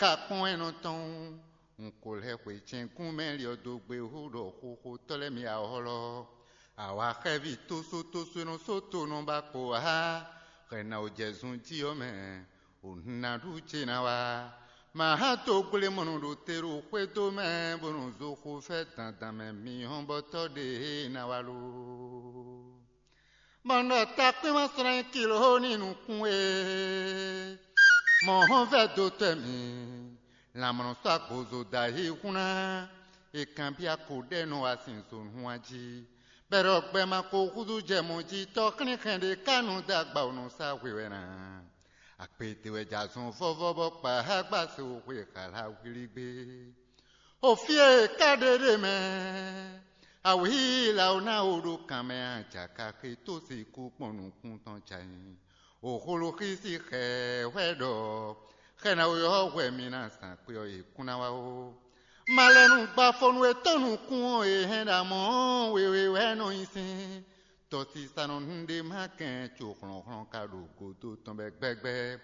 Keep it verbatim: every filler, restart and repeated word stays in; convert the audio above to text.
kakun eno ton nkole kwe chenkun meli odogbe hudo huhu tolemi aholo awa hevi toso toso no soto no bako ha rena ojezun ti ome unna du chinawa mahato kule mono teru kweto me bono zoko fetan dame mi homboto de nawalu Manda takwe masra kilo ninu kunwe Mohon vedo temi La mono sakozo dahi kuna E kambia kode no asin son huaji Pero kbe mako kudu jemoji Tokni kende kanu dagba uno sa wewena Akpete we jason fofo bokpa Hagba se uwe kala wiligbe Ofie kadere me Awi la una uru kame achaka kito si kuponu kunton chai. O holo kisi he wedo. Hena uyo we minasa kuyo ikuna wao. Malenu bafonu etonu kuo e henda mo we we we no isi. Tosi sanon ndi maken chukron kron kadu kutu tombe gbegbe.